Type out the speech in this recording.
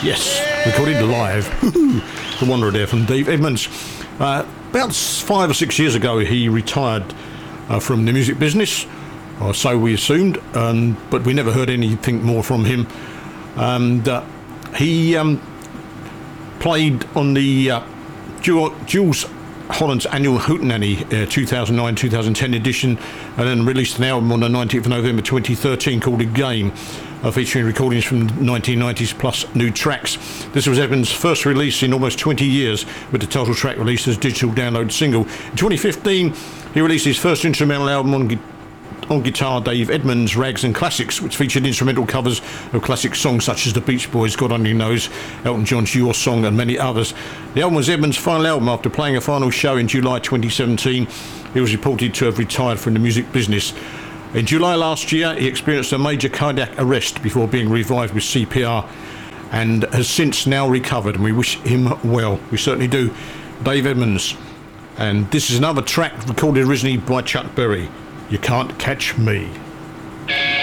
Yes, recorded live. The Wanderer there from Dave Edmunds. About 5 or 6 years ago, he retired from the music business, or so we assumed, but we never heard anything more from him. And he played on the Jules Holland's annual Hootenanny 2009-2010 edition, and then released an album on the 19th of November 2013 called Again, featuring recordings from the 1990s plus new tracks. This was Edmunds' first release in almost 20 years, with the title track released as digital download single. In 2015, he released his first instrumental album on guitar, Dave Edmunds' Rags and Classics, which featured instrumental covers of classic songs such as the Beach Boys' God Only Knows, Elton John's Your Song, and many others. The album was Edmunds' final album. After playing a final show in July 2017, he was reported to have retired from the music business. In July last year, he experienced a major cardiac arrest before being revived with CPR, and has since now recovered, and we wish him well. We certainly do. Dave Edmunds. And this is another track recorded originally by Chuck Berry. You Can't Catch Me.